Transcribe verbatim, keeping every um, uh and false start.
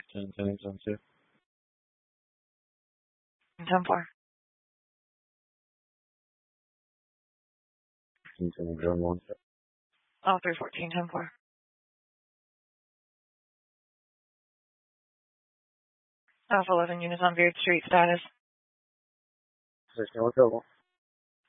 ten, ten, ten, two. ten four. ten, ten, zero, one. Oh, three fourteen, ten four. Alpha eleven units on Beard Street status. sixteen, what's available?